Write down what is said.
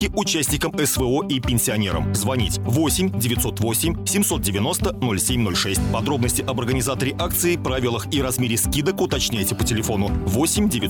скидки участникам СВО и пенсионерам. Звонить 8 908 790 0706. Подробности об организаторе акции, правилах и размере скидок уточняйте по телефону 8 900